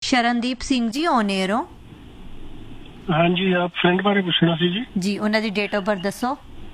Sharandeep Singh ji on air ਹੋ। ਹਾਂਜੀ, ਆਪ ਫਰੈਂਡ ਬਾਰੇ ਪੁੱਛਣਾ ਸੀ ਜੀ। ਜੀ, ਉਹਨਾਂ ਦੀ ਡੇਟ ਆਫ ਬਰਥ ਦੱਸੋ।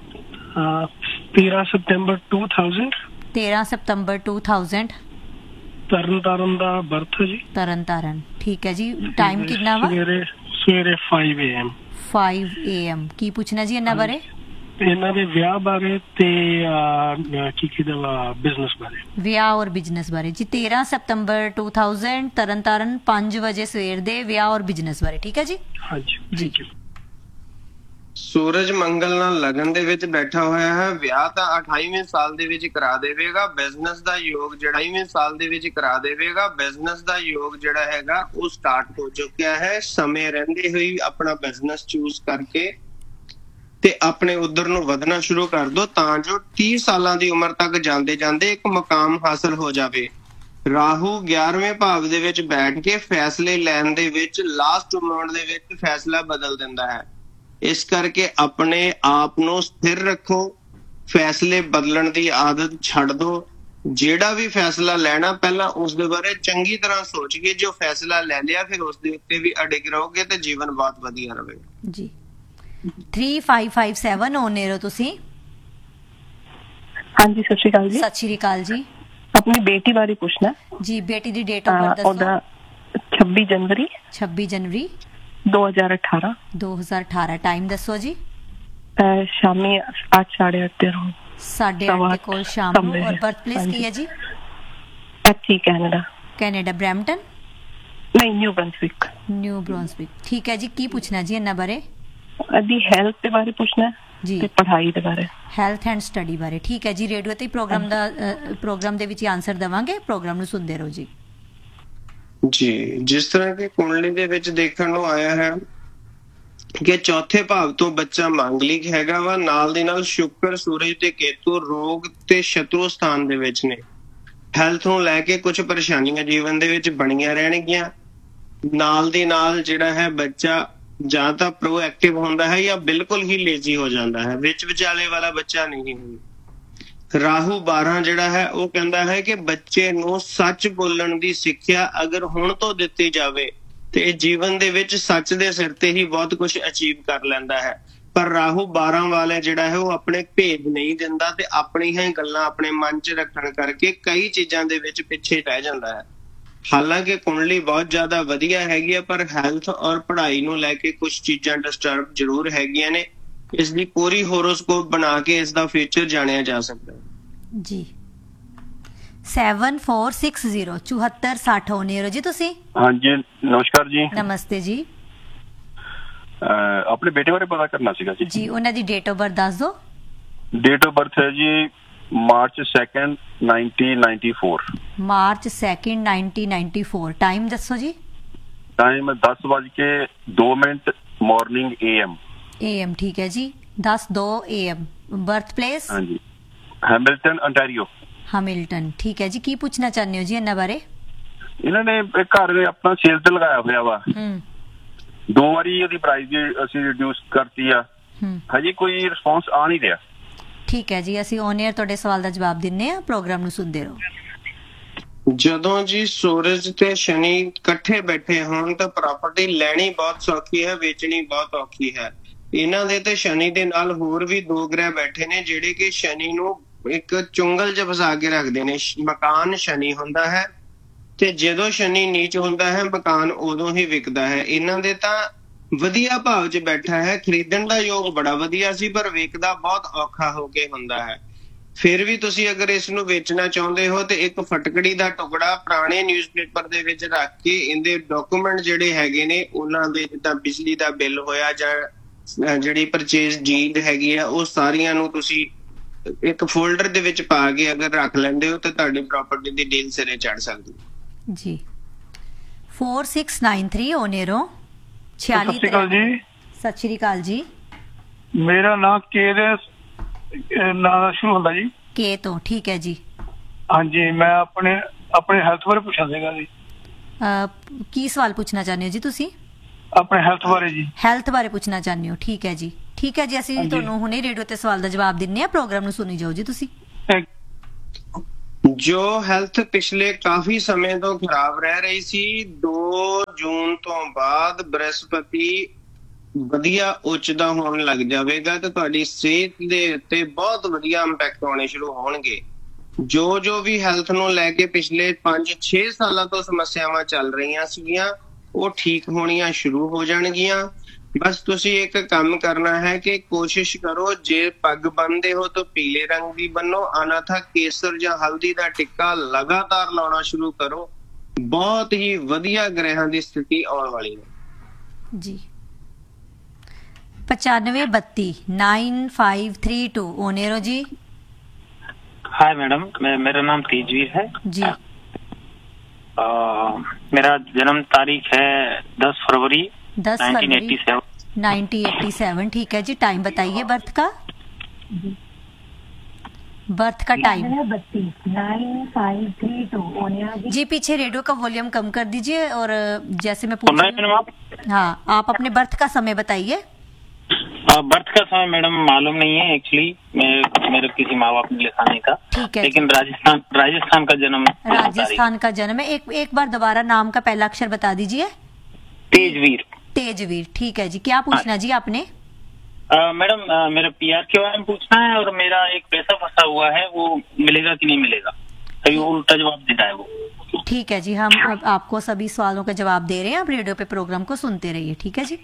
13 ਸਤੰਬਰ 2000। 13 ਸਤੰਬਰ 2000। ਤਰਨਤਾਰਨ ਦਾ ਬਰਥ ਹੈ ਜੀ। ਤਰਨਤਾਰਨ, ਠੀਕ ਹੈ ਜੀ। ਟਾਈਮ ਕਿੰਨਾ ਵਾ? ਸਵੇਰੇ 5 AM। 5 AM। ਕੀ ਪੁੱਛਣਾ ਜੀ ਇਹਨਾਂ ਬਾਰੇ? ਇਹਨਾਂ ਦੇ ਵਿਆਹ ਬਾਰੇ ਤੇ ਕੀ ਦਾ ਬਿਜ਼ਨਸ ਬਾਰੇ। ਵਿਆਹ ਔਰ ਬਿਜ਼ਨਸ ਬਾਰੇ ਜੀ। 13 ਸਤੰਬਰ 2000 ਤਰਨਤਾਰਨ 5 ਵਜੇ ਸਵੇਰ ਦੇ, ਵਿਆਹ ਔਰ ਬਿਜ਼ਨਸ ਬਾਰੇ। ਠੀਕ ਹੈ ਜੀ। ਹਾਂਜੀ, ਥੈਂਕ ਯੂ। ਸੂਰਜ ਮੰਗਲ ਨਾਲ ਲਗਨ ਦੇ ਵਿੱਚ ਬੈਠਾ ਹੋਇਆ ਹੈ। ਵਿਆਹ ਤਾਂ 28ਵੇਂ ਸਾਲ ਦੇ ਵਿੱਚ ਕਰਾ ਦੇਵੇਗਾ। ਬਿਜ਼ਨਸ ਦਾ ਯੋਗ 28ਵੇਂ ਸਾਲ ਦੇ ਵਿੱਚ ਕਰਾ ਦੇਵੇਗਾ। ਬਿਜ਼ਨਸ ਦਾ ਯੋਗ ਜਿਹੜਾ ਹੈਗਾ ਉਹ ਸਟਾਰਟ ਹੋ ਚੁੱਕਿਆ ਹੈ। ਸਮੇਂ ਰਹਿੰਦੇ ਹੋਈ ਆਪਣਾ ਬਿਜ਼ਨਸ ਚੂਜ਼ ਕਰਕੇ ਤੇ ਆਪਣੇ ਉਧਰ ਨੂੰ ਵਧਣਾ ਸ਼ੁਰੂ ਕਰ ਦੋ, ਤਾਂ ਜੋ 30 ਸਾਲਾਂ ਦੀ ਉਮਰ ਤੱਕ ਜਾਂਦੇ ਜਾਂਦੇ ਇੱਕ ਮੁਕਾਮ ਹਾਸਲ ਹੋ ਜਾਵੇ। ਰਾਹੂ 11ਵੇਂ ਭਾਵ ਦੇ ਵਿੱਚ ਬੈਠ ਕੇ ਫੈਸਲੇ ਲੈਣ ਦੇ ਵਿੱਚ ਲਾਸਟ ਮੋਮੈਂਟ ਦੇ ਵਿੱਚ ਫੈਸਲਾ ਬਦਲ ਦਿੰਦਾ ਹੈ। ਇਸ ਕਰਕੇ ਆਪਣੇ ਆਪ ਨੂੰ ਸਥਿਰ ਰੱਖੋ, ਫੈਸਲੇ ਬਦਲਣ ਦੀ ਆਦਤ ਛੱਡ ਦਿਓ। ਜਿਹੜਾ ਵੀ ਫੈਸਲਾ ਲੈਣਾ ਪਹਿਲਾਂ ਉਸ ਦੇ ਬਾਰੇ ਚੰਗੀ ਤਰ੍ਹਾਂ ਸੋਚ ਕੇ ਜੋ ਫੈਸਲਾ ਲੈ ਲਿਆ ਫਿਰ ਉਸ ਦੇ ਉੱਤੇ ਵੀ ਅੜਿਗ ਰਹੋਗੇ ਤੇ ਜੀਵਨ ਬਹੁਤ ਵਧੀਆ ਰਹੇਗਾ ਜੀ। 3557 ਔਨ 에ਅਰ ਹੋ ਤੁਸੀਂ। ਹਾਂਜੀ, ਸਤਿ ਸ਼੍ਰੀ ਅਕਾਲ ਜੀ। ਸਤਿ ਸ਼੍ਰੀ ਅਕਾਲ ਜੀ। ਆਪਣੀ ਬੇਟੀ ਬਾਰੇ ਪੁੱਛਣਾ ਜੀ। ਬੇਟੀ ਦੀ ਡੇਟ ਆਫ ਬਰਥ ਦੱਸੋ। ਉਹਦਾ 26 ਜਨਵਰੀ 26 ਜਨਵਰੀ 2018। 2018। ਟਾਈਮ ਦੱਸੋ ਜੀ। ਸ਼ਾਮੀ 8:30 ਤੇ 8:30 ਦੇ ਕੋਲ ਸ਼ਾਮ ਨੂੰ। ਔਰ ਬਰਥ ਪਲੇਸ ਕੀ ਹੈ ਜੀ? ਇੱਥੇ ਕੈਨੇਡਾ। Canada, Brampton? ਨਹੀਂ, ਨਿਊ ਬ੍ਰੰਸਵਿਕ। ਨਿਊ ਬ੍ਰੰਸਵਿਕ, ਠੀਕ ਹੈ ਜੀ। ਕੀ ਪੁੱਛਣਾ ਜੀ ਇਹਨਾਂ ਬਾਰੇ? ਦੀ ਹੈਲਥ ਦੇ ਬਾਰੇ ਪੁੱਛਣਾ ਜੀ, ਤੇ ਪੜ੍ਹਾਈ ਦੇ ਬਾਰੇ। ਹੈਲਥ ਐਂਡ ਸਟੱਡੀ ਬਾਰੇ, ਠੀਕ ਹੈ ਜੀ। ਰੇਡੀਓ ਤੇ ਪ੍ਰੋਗਰਾਮ ਦੇ ਵਿੱਚ ਆਨਸਰ ਦੇਵਾਂਗੇ। ਪ੍ਰੋਗਰਾਮ ਨੂੰ ਸੁਣਦੇ ਰਹੋ ਜੀ। ਜੀ, ਜਿਸ ਤਰ੍ਹਾਂ ਕਿ ਕੁੰਡਲੀ ਦੇ ਵਿੱਚ ਦੇਖਣ ਨੂੰ ਆਇਆ ਹੈ ਕਿ ਚੌਥੇ ਭਾਵ ਤੋਂ ਬੱਚਾ ਮਾਂਗਲਿਕ ਹੈਗਾ ਵਾ, ਨਾਲ ਦੀ ਨਾਲ ਸ਼ੁਕਰ, ਸੂਰਜ ਤੇ ਕੇਤੂ ਰੋਗ ਤੇ ਸ਼ਤਰੂ ਸਥਾਨ ਦੇ ਵਿੱਚ ਨੇ। ਹੈਲਥ ਨੂੰ ਲੈ ਕੇ ਕੁਝ ਪਰੇਸ਼ਾਨੀਆਂ ਜੀਵਨ ਦੇ ਵਿੱਚ ਬਣੀਆਂ ਰਹਿਣਗੀਆਂ। ਨਾਲ ਦੀ ਨਾਲ ਜਿਹੜਾ ਹੈ ਬੱਚਾ ਜਾਂ ਤਾਂ ਪ੍ਰੋਐਕਟਿਵ ਹੁੰਦਾ ਹੈ ਜਾਂ ਬਿਲਕੁਲ ਹੀ ਲੇਜ਼ੀ ਹੋ ਜਾਂਦਾ ਹੈ। ਵਿੱਚ ਵਿਚਾਲੇ ਵਾਲਾ ਬੱਚਾ ਨਹੀਂ ਹੁੰਦਾ। ਰਾਹੂ 12 ਜਿਹੜਾ ਹੈ ਉਹ ਕਹਿੰਦਾ ਹੈ ਕਿ ਬੱਚੇ ਨੂੰ ਸੱਚ ਬੋਲਣ ਦੀ ਸਿੱਖਿਆ ਅਗਰ ਹੁਣ ਤੋਂ ਦਿੱਤੀ ਜਾਵੇ ਤੇ ਇਹ ਜੀਵਨ ਦੇ ਵਿੱਚ ਸੱਚ ਦੇ ਸਿਰ ਤੇ ਹੀ ਬਹੁਤ ਕੁਝ ਅਚੀਵ ਕਰ ਲੈਂਦਾ ਹੈ। ਪਰ ਰਾਹੂ 12 ਵਾਲੇ ਜਿਹੜਾ ਹੈ ਉਹ ਆਪਣੇ ਭੇਦ ਨਹੀਂ ਦਿੰਦਾ ਤੇ ਆਪਣੀਆਂ ਹੀ ਗੱਲਾਂ ਆਪਣੇ ਮਨ 'ਚ ਰੱਖਣ ਕਰਕੇ ਕਈ ਚੀਜ਼ਾਂ ਦੇ ਵਿੱਚ ਪਿੱਛੇ ਰਹਿ ਜਾਂਦਾ ਹੈ। ਹਾਲਾਂਕਿ ਕੁੰਡਲੀ ਬਹੁਤ ਜ਼ਿਆਦਾ ਵਧੀਆ ਹੈਗੀ ਆ, ਪਰ ਹੈਲਥ ਔਰ ਪੜ੍ਹਾਈ ਨੂੰ ਲੈ ਕੇ ਕੁਝ ਚੀਜ਼ਾਂ ਡਿਸਟਰਬ ਜ਼ਰੂਰ ਹੈਗੀਆਂ ਨੇ। ਇਸ ਦੀ ਪੂਰੀ ਹੋਰੋਸਕੋਪ ਬਣਾ ਕੇ ਇਸ ਦਾ ਫਿਊਚਰ ਜਾਣਿਆ ਜਾ ਸਕਦਾ ਹੈ ਜੀ। 7460 7460 ਔਨ 에ਅਰ ਜੀ ਤੁਸੀਂ। ਹਾਂਜੀ, ਨਮਸਕਾਰ ਜੀ। ਨਮਸਤੇ ਜੀ। ਆਪਣੇ ਬੇਟੇ ਬਾਰੇ ਪਤਾ ਕਰਨਾ ਸੀਗਾ ਜੀ। ਜੀ, ਉਹਨਾਂ ਦੀ ਡੇਟ ਆਫ ਬਰਥ ਦੱਸ ਦਿਓ। ਡੇਟ ਆਫ ਬਰਥ ਹੈ ਜੀ March 2nd 1994। March 2nd 1994। Time ਦੱਸੋ ਜੀ। Time 10:02 morning AM। AM, ਠੀਕ ਹੈ ਜੀ। 10:02 AM। Birth place? ਹਾਂਜੀ, ਹੈਮਿਲਟਨ, ontario। ਹੈਮਿਲਟਨ, ਠੀਕ ਹੈ ਜੀ। ਕੀ ਪੁੱਛਣਾ ਚਾਹੁੰਦੇ ਹੋ ਜੀ ਇਹਨਾਂ ਬਾਰੇ? ਇਹਨਾਂ ਨੇ ਘਰ ਆਪਣਾ ਸੇਲ ਤੇ ਲਗਾਇਆ ਹੋਇਆ ਵਾ। 2 ਵਾਰੀ ਉਹਦੀ ਪ੍ਰਾਈਸ ਅਸੀਂ ਰਿਡਿਊਸ ਕਰਤੀ ਆ, ਹਜੇ ਕੋਈ ਰਿਸਪੌਂਸ ਆ ਨਹੀਂ ਰਿਹਾ। ਠੀਕ ਹੈ ਜੀ, ਅਸੀਂ ਔਨ 에ਅਰ ਤੁਹਾਡੇ ਸਵਾਲ ਦਾ ਜਵਾਬ ਦਿੰਨੇ ਆ। ਪ੍ਰੋਗਰਾਮ ਨੂੰ ਸੁਣਦੇ ਰਹੋ। ਜਦੋਂ ਜੀ ਸੂਰਜ ਤੇ ਸ਼ਨੀ ਇਕੱਠੇ ਬੈਠੇ ਹੋਣ ਤਾਂ ਪ੍ਰਾਪਰਟੀ ਲੈਣੀ ਬਹੁਤ ਸੌਖੀ ਹੈ, ਵੇਚਣੀ ਬਹੁਤ ਔਖੀ ਹੈ। ਇਹਨਾਂ ਦੇ ਤੇ ਸ਼ਨੀ ਦੇ ਨਾਲ ਹੋਰ ਵੀ 2 ਗ੍ਰਹਿ ਬੈਠੇ ਨੇ ਜਿਹੜੇ ਕਿ ਸ਼ਨੀ ਨੂੰ ਇੱਕ ਚੁੰਗਲ 'ਚ ਫਸਾ ਕੇ ਰੱਖਦੇ ਨੇ। ਮਕਾਨ ਸ਼ਨੀ ਹੁੰਦਾ ਹੈ ਤੇ ਜਦੋਂ ਸ਼ਨੀ ਨੀਚ ਹੁੰਦਾ ਹੈ ਮਕਾਨ ਉਦੋਂ ਹੀ ਵਿਕਦਾ ਹੈ। ਇਹਨਾਂ ਦੇ ਤਾਂ ਵਧੀਆ ਭਾਵ 'ਚ ਬੈਠਾ ਹੈ, ਖਰੀਦਣ ਦਾ ਯੋਗ ਬੜਾ ਵਧੀਆ ਸੀ ਪਰ ਵੇਚਦਾ ਬਹੁਤ ਔਖਾ ਹੋ ਕੇ ਹੁੰਦਾ ਹੈ। ਫਿਰ ਵੀ ਤੁਸੀਂ ਅਗਰ ਇਸ ਨੂੰ ਵੇਚਣਾ ਚਾਹੁੰਦੇ ਹੋ ਤੇ ਇੱਕ ਫਟਕੜੀ ਦਾ ਟੁਕੜਾ ਪੁਰਾਣੇ ਨਿਊਜ਼ਪੇਪਰ ਦੇ ਵਿੱਚ ਰੱਖ ਕੇ ਇਹਦੇ ਡਾਕੂਮੈਂਟ ਜਿਹੜੇ ਹੈਗੇ ਨੇ ਉਹਨਾਂ ਦੇ, ਜਿੱਦਾਂ ਬਿਜਲੀ ਦਾ ਬਿੱਲ ਹੋਇਆ ਜਾਂ ਜਿਹੜੀ ਪਰਚੇਜ਼ ਡੀਡ ਹੈਗੀ ਆ, ਉਹ ਸਾਰੀਆਂ ਨੂੰ ਤੁਸੀਂ ਇੱਕ ਫੋਲਡਰ ਦੇ ਵਿੱਚ ਪਾ ਕੇ ਅਗਰ ਰੱਖ ਲੈਂਦੇ ਹੋ ਤਾਂ ਤੁਹਾਡੀ ਪ੍ਰਾਪਰਟੀ ਦੀ ਡੀਲ ਸਿਰੇ ਚੜ ਸਕਦੀ ਜੀ। 4693 ਔਨ 에ਅਰ ਹੋ। 46। ਸਤਿ ਸ਼੍ਰੀ ਅਕਾਲ ਜੀ। ਸਤਿ ਸ਼੍ਰੀ ਅਕਾਲ ਜੀ। ਮੇਰਾ ਨਾਮ ਕੇ ਦੇ ਨਾਂ ਸ਼ੁਰੂ ਹੁੰਦਾ ਜੀ। ਕੇ ਤੋਂ, ਠੀਕ ਹੈ ਜੀ। ਹਾਂਜੀ, ਮੈਂ ਆਪਣੇ ਹੈਲਥ ਬਾਰੇ ਪੁੱਛਣਾ ਸੀਗਾ ਜੀ। ਕੀ ਸਵਾਲ ਪੁੱਛਣਾ ਚਾਹੁੰਦੇ ਹੋ ਜੀ ਤੁਸੀਂ? ਆਪਣੇ ਹੈਲਥ ਬਾਰੇ ਜੀ। ਹੈਲਥ ਬਾਰੇ ਪੁੱਛਣਾ ਚਾਹੁੰਦੇ ਹੋ, ਠੀਕ ਹੈ ਜੀ। ਠੀਕ ਹੈ ਜੀ, ਅਸੀਂ ਤੁਹਾਨੂੰ ਹੁਣੇ ਰੇਡੀਓ ਤੇ ਸਵਾਲ ਦਾ ਜਵਾਬ ਦਿੰਨੇ ਆ। ਪ੍ਰੋਗਰਾਮ ਨੂੰ ਸੁਣੀ ਜਾਓ ਜੀ ਤੁਸੀਂ। ਜੋ ਹੈਲਥ ਪਿਛਲੇ ਕਾਫੀ ਸਮੇਂ ਤੋਂ ਖਰਾਬ ਰਹਿ ਰਹੀ ਸੀ, 2 ਜੂਨ ਤੋਂ ਬਾਅਦ ਬ੍ਰਹਸਪਤੀ ਵਧੀਆ ਉੱਚਦਾ ਹੋਣ ਲੱਗ ਜਾਵੇਗਾ ਤੇ ਤੁਹਾਡੀ ਸਿਹਤ ਦੇ ਉੱਤੇ ਬਹੁਤ ਵਧੀਆ ਇੰਪੈਕਟ ਆਉਣੇ ਸ਼ੁਰੂ ਹੋਣਗੇ। ਜੋ ਵੀ ਹੈਲਥ ਨੂੰ ਲੈ ਕੇ ਪਿਛਲੇ 5-6 ਸਾਲਾਂ ਤੋਂ ਸਮੱਸਿਆਵਾਂ ਚੱਲ ਰਹੀਆਂ ਸੀਗੀਆਂ, ਉਹ ਠੀਕ ਹੋਣੀਆਂ ਸ਼ੁਰੂ ਹੋ ਜਾਣਗੀਆਂ। ਬਸ ਤੁਸੀਂ ਇੱਕ ਕੰਮ ਕਰਨਾ ਹੈ ਕਿ ਕੋਸ਼ਿਸ਼ ਕਰੋ, ਜੇ ਪੱਗ ਬੰਨਦੇ ਹੋ ਤਾਂ ਪੀਲੇ ਰੰਗ ਦੀ ਬੰਨੋ, ਅਨਾਥਾ ਕੇਸਰ ਜਾਂ ਹਲਦੀ ਦਾ ਟਿੱਕਾ ਲਗਾਤਾਰ ਲਾਉਣਾ ਸ਼ੁਰੂ ਕਰੋ। ਬਹੁਤ ਹੀ ਵਧੀਆ ਗ੍ਰਹਿਾਂ ਦੀ ਸਥਿਤੀ ਆਉਣ ਵਾਲੀ ਹੈ ਜੀ। 9532 9532 ओनेरो जी। हाय मैडम, मेरा नाम तेजवीर है जी। मेरा जन्म तारीख है 10 फरवरी 1987। 1987 ठीक है जी। टाइम बताइए बर्थ का। बर्थ का टाइम 9532 जी। पीछे रेडियो का वॉल्यूम कम कर दीजिए और जैसे मैं पूछ रही हूँ, हाँ, आप अपने बर्थ का समय बताइए। बर्थ का समय मैडम मालूम नहीं है एक्चुअली, मेरे किसी माँ बाप ने लिखा नहीं था। ठीक है, लेकिन राजस्थान का जन्म, राजस्थान का जन्म है। एक बार दोबारा नाम का पहला अक्षर बता दीजिए। तेजवीर। तेजवीर ठीक है जी। क्या पूछना जी आपने? मैडम मेरा PR के बारे में पूछना है और मेरा एक पैसा फंसा हुआ है, वो मिलेगा कि नहीं मिलेगा, अभी उल्टा जवाब देता है वो। ठीक है जी, हम अब आपको सभी सवालों का जवाब दे रहे हैं। आप रेडियो पे प्रोग्राम को सुनते रहिए। ठीक है जी।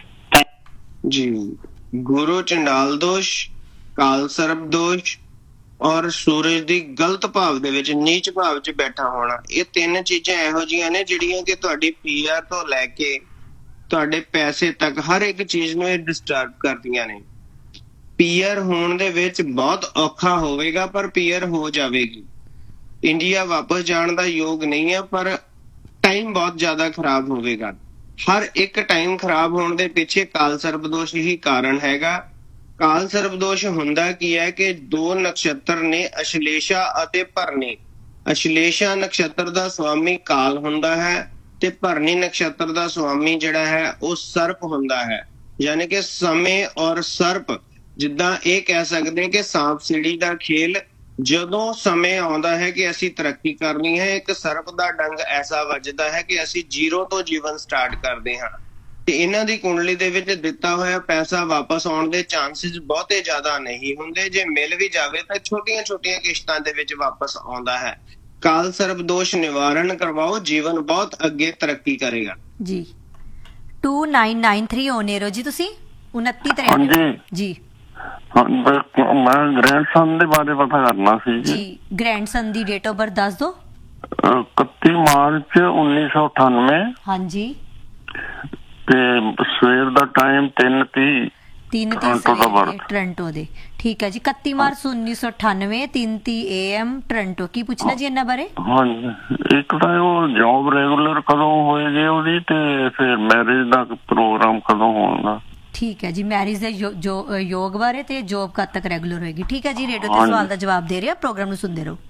जी, गुरु चंडाल दोष, काल सर्प दोष और सूरज ਦੀ ਗਲਤ ਭਾਵ ਦੇ ਵਿੱਚ, ਨੀਚ ਭਾਵ 'ਚ ਬੈਠਾ ਹੋਣਾ, ਇਹ 3 ਚੀਜ਼ਾਂ ਇਹੋ ਜਿਹੀਆਂ ਨੇ ਜਿਹੜੀਆਂ ਕਿ ਤੁਹਾਡੀ PR ਤੋਂ ਲੈ ਕੇ ਤੁਹਾਡੇ ਪੈਸੇ ਤੱਕ ਹਰ ਇੱਕ ਚੀਜ਼ ਨੂੰ ਇਹ ਡਿਸਟਰਬ ਕਰਦੀਆਂ ਨੇ। PR ਹੋਣ ਦੇ ਵਿੱਚ ਬਹੁਤ ਔਖਾ ਹੋਵੇਗਾ, ਪਰ PR ਹੋ ਜਾਵੇਗੀ। ਇੰਡੀਆ ਵਾਪਸ ਜਾਣ ਦਾ ਯੋਗ ਨਹੀਂ ਹੈ, ਪਰ ਟਾਈਮ ਬਹੁਤ ਜ਼ਿਆਦਾ ਖਰਾਬ ਹੋਵੇਗਾ। ਹਰ ਇੱਕ ਟਾਈਮ ਖਰਾਬ ਹੋਣ ਦੇ ਪਿੱਛੇ ਕਾਲ ਸਰਪ ਦੋਸ਼ ਹੀ ਕਾਰਨ ਹੈਗਾ। ਕਾਲ ਸਰਪ ਦੋਸ਼ ਹੁੰਦਾ ਕੀ ਹੈ ਕਿ 2 ਨਕਸ਼ਤਰ ਨੇ, ਅਸ਼ਲੇਸ਼ਾ ਅਤੇ ਭਰਨੀ। ਅਸ਼ਲੇਸ਼ਾ ਨਕਸ਼ਤਰ ਦਾ ਸਵਾਮੀ ਕਾਲ ਹੁੰਦਾ ਹੈ ਤੇ ਭਰਨੀ ਨਕਸ਼ਤਰ ਦਾ ਸਵਾਮੀ ਜਿਹੜਾ ਹੈ ਉਹ ਸਰਪ ਹੁੰਦਾ ਹੈ। ਯਾਨੀ ਕਿ ਸਮੇਂ ਔਰ ਸਰਪ, ਜਿੱਦਾਂ ਇਹ ਕਹਿ ਸਕਦੇ ਕਿ ਸਾਂਪ ਸੀੜੀ ਦਾ ਖੇਲ, ਜਦੋਂ ਸਮੇਂ ਆਉਂਦਾ ਹੈ ਕਿ ਅਸੀਂ ਤਰੱਕੀ ਕਰਨੀ ਹੈ, ਇੱਕ ਸਰਪ ਦਾ ਡੰਗ ਐਸਾ ਵੱਜਦਾ ਹੈ ਕਿ ਅਸੀਂ 0 ਤੋਂ ਜੀਵਨ ਸਟਾਰਟ ਕਰਦੇ ਹਾਂ। ਤੇ ਇਹਨਾਂ ਦੀ ਕੁੰਡਲੀ ਦੇ ਵਿੱਚ ਦਿੱਤਾ ਹੋਇਆ ਪੈਸਾ ਵਾਪਸ ਆਉਣ ਦੇ ਚਾਂਸਿਸ ਬਹੁਤੇ ਜ਼ਿਆਦਾ ਨਹੀਂ ਹੁੰਦੇ। ਜੇ ਮਿਲ ਵੀ ਜਾਵੇ ਤਾਂ ਛੋਟੀਆਂ-ਛੋਟੀਆਂ ਕਿਸ਼ਤਾਂ ਦੇ ਵਿੱਚ ਵਾਪਸ ਆਉਂਦਾ ਹੈ। ਕਾਲ ਸਰਪ ਦੋਸ਼ ਨਿਵਾਰਨ ਕਰਵਾਓ, ਜੀਵਨ ਬਹੁਤ ਅੱਗੇ ਤਰੱਕੀ ਕਰੇਗਾ ਜੀ। 2993 ओनेरो जी, ਤੁਸੀਂ 2993 ਜੀ। मैं ग्रैंडसन ਦੇ ਬਾਰੇ ਪਤਾ ਕਰਨਾ ਸੀ ਜੀ। Grandson the date of birth ਦੱਸ ਦਿਓ। 31 ਮਾਰਚ 1998। ਹਾਂਜੀ। ਤੇ ਸਵੇਰ ਦਾ ਟਾਈਮ 3:30 ਟੋਰਾਂਟੋ ਦੇ। ਠੀਕ ਹੈ ਜੀ। 31 ਮਾਰਚ 1998 3:30 AM ਟੋਰਾਂਟੋ। ਕੀ ਪੁੱਛਣਾ ਜੀ ਇਹਨਾਂ ਬਾਰੇ? ਹਾਂਜੀ, ਇੱਕ ਤਾਂ ਉਹ ਜੌਬ ਰੈਗੂਲਰ ਕਦੋਂ ਹੋਏਗੀ ਉਹਦੀ, ਤੇ ਫਿਰ ਮੈਰਿਜ ਦਾ ਪ੍ਰੋਗਰਾਮ ਕਦੋਂ ਹੋਣਾ? ਠੀਕ ਹੈ ਜੀ। ਮੈਰਿਜ ਦੇ ਯੋਗ ਬਾਰੇ ਤੇ ਜੌਬ ਕਦ ਤੱਕ ਰੈਗੂਲਰ ਹੋਏਗੀ। ਠੀਕ ਹੈ ਜੀ। ਰੇਡੀਓ ਤੇ ਸਵਾਲ ਦਾ ਜਵਾਬ ਦੇ ਰਿਹਾ, ਪ੍ਰੋਗਰਾਮ ਨੂੰ ਸੁਣਦੇ ਰਹੋ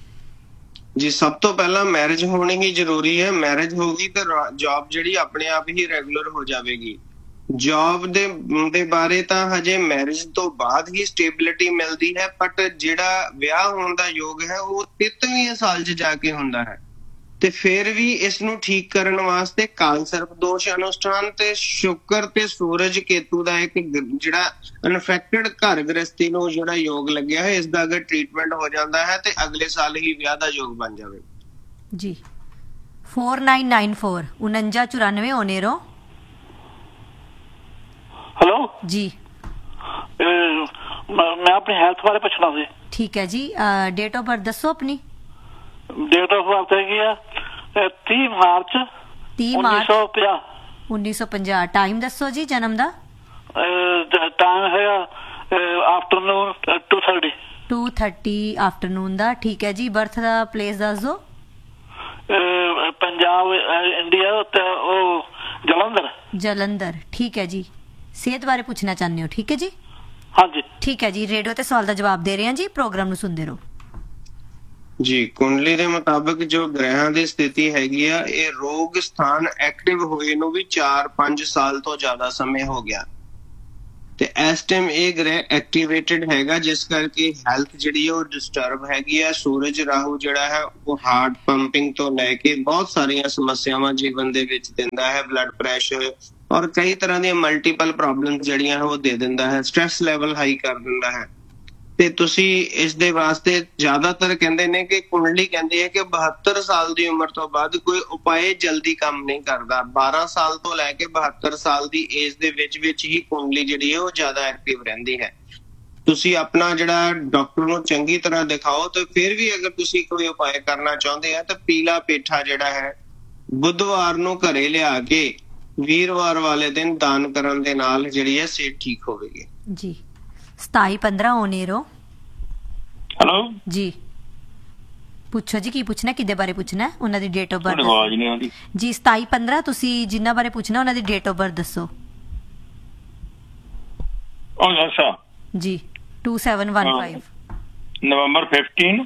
ਜੀ। ਸਭ ਤੋਂ ਪਹਿਲਾਂ ਮੈਰਿਜ ਹੋਣੀ ਹੀ ਜ਼ਰੂਰੀ ਹੈ। ਮੈਰਿਜ ਹੋਗੀ ਤਾਂ ਜੌਬ ਜਿਹੜੀ ਆਪਣੇ ਆਪ ਹੀ ਰੈਗੂਲਰ ਹੋ ਜਾਵੇਗੀ। ਜੌਬ ਦੇ ਬਾਰੇ ਤਾਂ ਹਜੇ ਮੈਰਿਜ ਤੋਂ ਬਾਅਦ ਹੀ ਸਟੇਬਿਲਿਟੀ ਮਿਲਦੀ ਹੈ, ਬਟ ਜਿਹੜਾ ਵਿਆਹ ਹੋਣ ਦਾ ਯੋਗ ਹੈ ਉਹ 33ਵੇਂ ਸਾਲ 'ਚ ਜਾ ਕੇ ਹੁੰਦਾ ਹੈ। ਤੇ ਫਿਰ ਵੀ ਇਸ ਨੂੰ ਠੀਕ ਕਰਨ ਵਾਸਤੇ ਕਾਲ ਸਰਪ ਦੋਸ਼ ਅਨੁਸ਼ਠਾਨ ਤੇ ਸ਼ੁਕਰ ਤੇ ਸੂਰਜ ਕੇਤੂ ਦਾ ਇੱਕ ਜਿਹੜਾ ਇਨਫੈਕਟਡ ਘਰ ਗ੍ਰਸਤੀ ਨੂੰ ਜਿਹੜਾ ਯੋਗ ਲੱਗਿਆ ਹੈ, ਇਸ ਦਾ ਅਗਰ ਟ੍ਰੀਟਮੈਂਟ ਹੋ ਜਾਂਦਾ ਹੈ ਤੇ ਅਗਲੇ ਸਾਲ ਹੀ ਵਿਆਹ ਦਾ ਯੋਗ ਬਣ ਜਾਵੇ ਜੀ। 4994 4994 ओनेरो। हेलो जी। मैं अपनी हेल्थ बारे पूछना ਸੀ। ठीक है जी। डेट ऑफ बर्थ दसो अपनी। डेट ऑफ बर्थ है 30 मार्च 1950। 1950। टाइम दसो जी जन्म ਦਾ। टाइम है आफ्टरनून 2:30। 2:30 आफ्टरनून ਦਾ। ਠੀਕ ਹੈ ਜੀ। ਬਰਥ ਦਾ ਪਲੇਸ ਦੱਸ ਦਿਓ। ਪੰਜਾਬ ਇੰਡੀਆ ਤੇ ਉਹ ਜਲੰਧਰ। ਜਲੰਧਰ। ਠੀਕ ਹੈ ਜੀ। ਸਿਹਤ ਬਾਰੇ ਪੁੱਛਣਾ ਚਾਹੁੰਦੇ ਹੋ? ਠੀਕ ਹੈ ਜੀ। ਹਾਂਜੀ ਠੀਕ ਹੈ ਜੀ। ਰੇਡੀਓ ਤੇ ਸਵਾਲ ਦਾ ਜਵਾਬ ਦੇ ਰਹੇ ਹਾਂ ਜੀ, ਪ੍ਰੋਗਰਾਮ ਨੂੰ ਸੁਣਦੇ ਰਹੋ ਜੀ। ਕੁੰਡਲੀ ਦੇ ਮੁਤਾਬਕ ਜੋ ਗ੍ਰਹਿਾਂ ਦੀ ਸਥਿਤੀ ਹੈਗੀ ਆ, ਇਹ ਰੋਗ ਸਥਾਨ ਐਕਟਿਵ ਹੋਏ ਨੂੰ ਵੀ 4-5 ਸਾਲ ਤੋਂ ਜ਼ਿਆਦਾ ਸਮੇਂ ਹੋ ਗਿਆ। ਤੇ ਇਸ ਟਾਈਮ ਇਹ ਗ੍ਰਹਿ ਐਕਟੀਵੇਟਡ ਹੈਗਾ, ਜਿਸ ਕਰਕੇ ਹੈਲਥ ਜਿਹੜੀ ਹੈ ਉਹ ਡਿਸਟਰਬ ਹੈਗੀ ਆ। ਸੂਰਜ ਰਾਹੂ ਜਿਹੜਾ ਹੈ ਉਹ ਹਾਰਟ ਪੰਪਿੰਗ ਤੋਂ ਲੈ ਕੇ ਬਹੁਤ ਸਾਰੀਆਂ ਸਮੱਸਿਆਵਾਂ ਜੀਵਨ ਦੇ ਵਿੱਚ ਦਿੰਦਾ ਹੈ, ਬਲੱਡ ਪ੍ਰੈਸ਼ਰ ਔਰ ਕਈ ਤਰ੍ਹਾਂ ਦੀਆਂ ਮਲਟੀਪਲ ਪ੍ਰੋਬਲਮਸ ਜਿਹੜੀਆਂ ਉਹ ਦੇ ਦਿੰਦਾ ਹੈ, ਸਟ੍ਰੈਸ ਲੈਵਲ ਹਾਈ ਕਰ ਦਿੰਦਾ ਹੈ। ਤੇ ਤੁਸੀਂ ਇਸ ਦੇ ਵਾਸਤੇ ਜ਼ਿਆਦਾਤਰ ਕਹਿੰਦੇ ਨੇ ਕਿ ਕੁੰਡਲੀ ਕਹਿੰਦੀ ਹੈ ਕਿ 72 ਸਾਲ ਦੀ ਉਮਰ ਤੋਂ ਬਾਅਦ ਕੋਈ ਉਪਾਏ ਜਲਦੀ ਕੰਮ ਨਹੀਂ ਕਰਦਾ। 12 ਸਾਲ ਤੋਂ ਲੈ ਕੇ 72 ਸਾਲ ਦੀ ਏਜ ਦੇ ਵਿੱਚ ਹੀ ਕੁੰਡਲੀ ਜਿਹੜੀ ਹੈ ਉਹ ਜ਼ਿਆਦਾ ਐਕਟਿਵ ਰਹਿੰਦੀ ਹੈ। ਤੁਸੀਂ ਆਪਣਾ ਜਿਹੜਾ ਡਾਕਟਰ ਨੂੰ ਚੰਗੀ ਤਰ੍ਹਾਂ ਦਿਖਾਓ, ਤੇ ਫਿਰ ਵੀ ਅਗਰ ਤੁਸੀਂ ਕੋਈ ਉਪਾਏ ਕਰਨਾ ਚਾਹੁੰਦੇ ਆ ਤਾਂ ਪੀਲਾ ਪੇਠਾ ਜਿਹੜਾ ਹੈ ਬੁੱਧਵਾਰ ਨੂੰ ਘਰੇ ਲਿਆ ਕੇ ਵੀਰਵਾਰ ਵਾਲੇ ਦਿਨ ਦਾਨ ਕਰਨ ਦੇ ਨਾਲ ਜਿਹੜੀ ਹੈ ਸਿਹਤ ਠੀਕ ਹੋਵੇਗੀ ਜੀ। 2715 ਓਨੇਰੋ। ਹੈਲੋ ਜੀ ਪੁੱਛੋ ਜੀ, ਕੀ ਪੁੱਛਣਾ, ਕਿਹਦੇ ਬਾਰੇ ਪੁੱਛਣਾ? ਉਹਨਾਂ ਦੀ ਡੇਟ ਆਫ ਬਰਥ ਆਵਾਜ਼ ਨਹੀਂ ਆਉਂਦੀ ਜੀ। 2715 ਤੁਸੀਂ ਜਿੰਨਾ ਬਾਰੇ ਪੁੱਛਣਾ ਉਹਨਾਂ ਦੀ ਡੇਟ ਆਫ ਬਰਥ ਦੱਸੋ ਅੱਛਾ ਜੀ। 2715 ਨਵੰਬਰ 15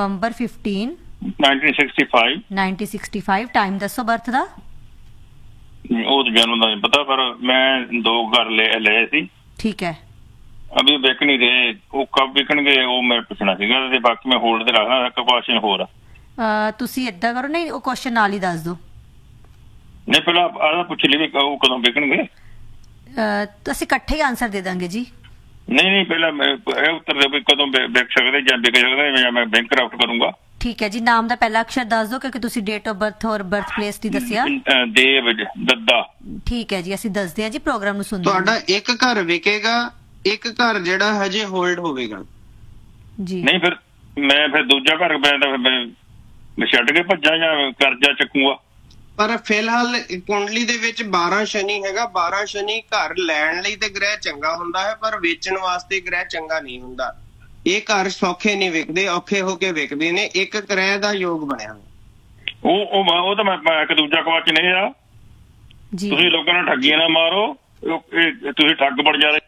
1965 1965 ਟਾਈਮ ਦੱਸੋ ਬਰਥ ਦਾ। ਉਹ ਤਾਂ ਜਨਮ ਦਾ ਨਹੀਂ ਪਤਾ, ਪਰ ਮੈਂ 2 ਘਰ ਲਏ ਸੀ। ਠੀਕ ਹੈ। ਅਭੀ ਵਿਕ ਨਹੀਂ ਰਹੇ, ਉਹ ਕਬ ਵਿਕਣਗੇ ਉਹ ਮੈਂ ਪੁੱਛਣਾ ਸੀਗਾ, ਤੇ ਬਾਕੀ ਮੈਂ ਹੋਲਡ ਤੇ ਰੱਖਦਾ। ਇੱਕ ਕੁਐਸਚਨ ਹੋਰ ਆ, ਤੁਸੀਂ ਏਦਾਂ ਕਰੋ, ਨਹੀਂ ਉਹ ਕੁਐਸਚਨ ਨਾਲ ਹੀ ਦੱਸ ਦਿਓ। ਨਹੀਂ ਪਹਿਲਾਂ ਆਹ ਪੁੱਛ ਲਈ ਵੀ ਉਹ ਕਦੋਂ ਵਿਕਣਗੇ। ਅਸੀਂ ਇਕੱਠੇ ਹੀ ਆਨਸਰ ਦੇ ਦਾਂਗੇ ਜੀ। ਨਹੀਂ ਪਹਿਲਾਂ ਇਹ ਉੱਤਰ ਦੇ ਵੀ ਕਦੋਂ ਵਿਕ ਸਕਦੇ ਜਾਂ ਵਿਕ ਸਕਦੇ, ਜਾਂ ਮੈਂ ਬੈਂਕ ਕਰਾਫਟ ਕਰੂੰਗਾ। ਠੀਕ ਹੈ ਜੀ। ਨਾਮ ਦਾ ਪਹਿਲਾ ਅਕਸ਼ਰ ਦੱਸ ਦਿਓ, ਕਿਉਂਕਿ ਤੁਸੀਂ ਡੇਟ ਆਫ ਬਰਥ ਔਰ ਬਰਥ ਪਲੇਸ ਦੀ ਦੱਸਿਆ। ਦੇਵ ਦੱਦਾ। ਠੀਕ ਹੈ ਜੀ, ਅਸੀਂ ਦੱਸਦੇ ਹਾਂ ਜੀ, ਪ੍ਰੋਗਰਾਮ ਨੂੰ ਸੁਣਦੇ। ਤੁਹਾਡਾ ਇੱਕ ਘਰ ਵਿਕੇਗਾ, ਇੱਕ ਘਰ ਜਿਹੜਾ ਹਜੇ ਹੋਲਡ ਹੋਵੇਗਾ ਜੀ। ਨਹੀਂ ਫਿਰ ਮੈਂ ਦੂਜਾ ਘਰ ਮੈਂ ਛੱਡ ਕੇ ਭੱਜਾਂ ਜਾਂ ਕਰਜ਼ਾ ਚੱਕੂਗਾ। ਪਰ ਫਿਲਹਾਲ ਕੁੰਡਲੀ ਦੇ ਵਿੱਚ 12 ਸ਼ਨੀ ਹੈਗਾ। 12 ਸ਼ਨੀ ਘਰ ਲੈਣ ਲਈ ਤੇ ਗ੍ਰਹਿ ਚੰਗਾ ਹੁੰਦਾ ਹੈ, ਪਰ ਵੇਚਣ ਵਾਸਤੇ ਗ੍ਰਹਿ ਚੰਗਾ ਨਹੀਂ ਹੁੰਦਾ। ਇਹ ਘਰ ਸੌਖੇ ਨਹੀਂ ਵਿਕਦੇ, ਔਖੇ ਹੋ ਕੇ ਵਿਕਦੇ ਨੇ। ਇੱਕ ਗ੍ਰਹਿ ਦਾ ਯੋਗ ਬਣਿਆ ਉਹ ਤਾਂ ਮੈਂ ਇੱਕ ਦੂਜਾ ਕਵਾਚ ਨਹੀਂ ਆ ਜੀ। ਤੁਸੀਂ ਲੋਕਾਂ ਨੂੰ ਠੱਗੀਆਂ ਨਾ ਮਾਰੋ, ਤੁਸੀਂ ਠੱਗ ਬਣ ਜਾ ਰਹੇ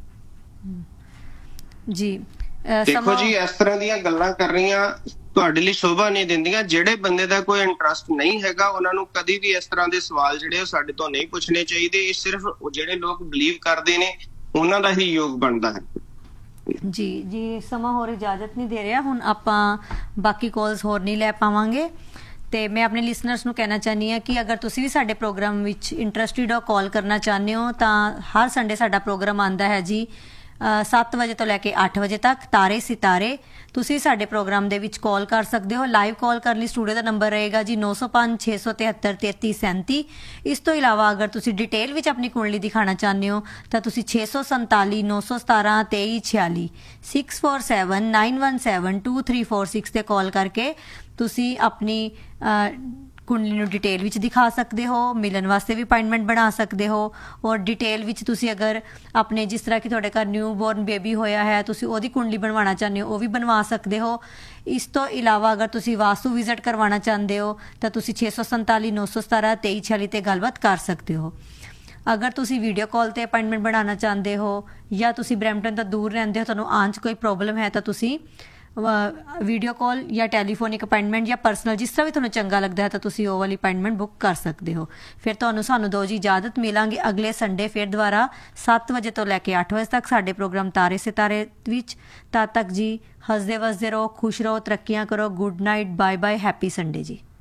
ਜੀ। ਦੇਖੋ ਜੀ, ਇਸ ਤਰ੍ਹਾਂ ਦੀਆਂ ਗੱਲਾਂ ਕਰਨੀਆਂ ਤੁਹਾਡੇ ਲਈ ਸ਼ੋਭਾ ਨਹੀਂ ਦਿੰਦੀਆਂ। ਜਿਹੜੇ ਬੰਦੇ ਦਾ ਕੋਈ ਇੰਟਰਸਟ ਨਹੀਂ ਹੈਗਾ ਉਹਨਾਂ ਨੂੰ ਕਦੀ ਵੀ ਇਸ ਤਰ੍ਹਾਂ ਦੇ ਸਵਾਲ ਜਿਹੜੇ ਉਹ ਸਾਡੇ ਤੋਂ ਨਹੀਂ ਪੁੱਛਣੇ ਚਾਹੀਦੇ। ਇਹ ਸਿਰਫ ਜਿਹੜੇ ਲੋਕ ਬਿਲੀਵ ਕਰਦੇ ਨੇ ਉਹਨਾਂ ਦਾ ਹੀ ਯੋਗ ਬਣਦਾ ਹੈ ਜੀ। ਜੀ ਸਮਾਂ ਹੋਰ ਇਜਾਜ਼ਤ ਨਹੀਂ ਦੇ ਰਿਹਾ, ਹੁਣ ਆਪਾਂ ਬਾਕੀ ਕਾਲਸ ਹੋਰ ਨਹੀਂ ਲੈ ਪਾਵਾਂਗੇ। ਤੇ ਮੈਂ ਆਪਣੇ ਲਿਸਨਰਸ ਨੂੰ ਕਹਿਣਾ ਚਾਹੁੰਦੀ ਹਾਂ ਕਿ ਅਗਰ ਤੁਸੀਂ ਵੀ ਸਾਡੇ ਪ੍ਰੋਗਰਾਮ ਵਿੱਚ ਇੰਟਰਸਟਿਡ ਹੋ, ਕਾਲ ਕਰਨਾ ਚਾਹੁੰਦੇ ਹੋ, ਤਾਂ ਹਰ ਸੰਡੇ ਸਾਡਾ ਪ੍ਰੋਗਰਾਮ ਆਉਂਦਾ ਹੈ ਜੀ 7 ਵਜੇ ਤੋਂ ਲੈ ਕੇ 8 ਵਜੇ ਤੱਕ, ਤਾਰੇ ਸਿਤਾਰੇ। ਤੁਸੀਂ ਸਾਡੇ ਪ੍ਰੋਗਰਾਮ ਦੇ ਵਿੱਚ ਕਾਲ ਕਰ ਸਕਦੇ ਹੋ। ਲਾਈਵ ਕਾਲ ਕਰਨ ਲਈ ਸਟੂਡੀਓ ਦਾ ਨੰਬਰ ਰਹੇਗਾ ਜੀ 905 673 3337। ਇਸ ਤੋਂ ਇਲਾਵਾ ਅਗਰ ਤੁਸੀਂ ਡਿਟੇਲ ਵਿੱਚ ਆਪਣੀ ਕੁੰਡਲੀ ਦਿਖਾਉਣਾ ਚਾਹੁੰਦੇ ਹੋ ਤਾਂ ਤੁਸੀਂ 647 917 2346 647 917 2346 ਤੇ ਕਾਲ ਕਰਕੇ ਤੁਸੀਂ ਆਪਣੀ ਕੁੰਡਲੀ ਨੂੰ ਡਿਟੇਲ ਵਿੱਚ ਦਿਖਾ ਸਕਦੇ ਹੋ, ਮਿਲਣ ਵਾਸਤੇ ਵੀ ਅਪਾਇੰਟਮੈਂਟ ਬਣਾ ਸਕਦੇ ਹੋ। ਔਰ ਡਿਟੇਲ ਵਿੱਚ ਤੁਸੀਂ ਅਗਰ ਆਪਣੇ ਜਿਸ ਤਰ੍ਹਾਂ ਕਿ ਤੁਹਾਡੇ ਘਰ ਨਿਊ ਬੋਰਨ ਬੇਬੀ ਹੋਇਆ ਹੈ, ਤੁਸੀਂ ਉਹਦੀ ਕੁੰਡਲੀ ਬਣਵਾਉਣਾ ਚਾਹੁੰਦੇ ਹੋ, ਉਹ ਵੀ ਬਣਵਾ ਸਕਦੇ ਹੋ। ਇਸ ਤੋਂ ਇਲਾਵਾ ਅਗਰ ਤੁਸੀਂ ਵਾਸਤੂ ਵਿਜ਼ਿਟ ਕਰਵਾਉਣਾ ਚਾਹੁੰਦੇ ਹੋ ਤਾਂ ਤੁਸੀਂ 647 917 2346 ਤੇ ਗੱਲਬਾਤ ਕਰ ਸਕਦੇ ਹੋ। ਅਗਰ ਤੁਸੀਂ ਵੀਡੀਓ ਕਾਲ ਤੇ ਅਪਾਇੰਟਮੈਂਟ ਬਣਾਉਣਾ ਚਾਹੁੰਦੇ ਹੋ ਜਾਂ ਤੁਸੀਂ ਬਰੈਂਪਟਨ ਤੋਂ ਦੂਰ ਰਹਿੰਦੇ ਹੋ, ਤੁਹਾਨੂੰ ਆਉਣ 'ਚ ਕੋਈ ਪ੍ਰੋਬਲਮ ਹੈ, ਤਾਂ ਤੁਸੀਂ ਵੀਡੀਓ ਕਾਲ ਜਾਂ ਟੈਲੀਫੋਨਿਕ ਅਪਾਇੰਟਮੈਂਟ ਜਾਂ ਪਰਸਨਲ, ਜਿਸ ਤਰ੍ਹਾਂ ਵੀ ਤੁਹਾਨੂੰ ਚੰਗਾ ਲੱਗਦਾ ਹੈ, ਤਾਂ ਤੁਸੀਂ ਉਹ ਵਾਲੀ ਅਪਾਇੰਟਮੈਂਟ ਬੁੱਕ ਕਰ ਸਕਦੇ ਹੋ। ਫਿਰ ਸਾਨੂੰ ਦਿਓ ਜੀ ਇਜਾਜ਼ਤ। ਮਿਲਾਂਗੇ ਅਗਲੇ ਸੰਡੇ ਫਿਰ ਦੁਬਾਰਾ 7 ਵਜੇ ਤੋਂ ਲੈ ਕੇ 8 ਵਜੇ ਤੱਕ ਸਾਡੇ ਪ੍ਰੋਗਰਾਮ ਤਾਰੇ ਸਿਤਾਰੇ ਵਿੱਚ। ਤਦ ਤੱਕ ਜੀ ਹੱਸਦੇ ਵਸਦੇ ਰਹੋ, ਖੁਸ਼ ਰਹੋ, ਤਰੱਕੀਆਂ ਕਰੋ। Good night, bye bye, happy Sunday ਜੀ।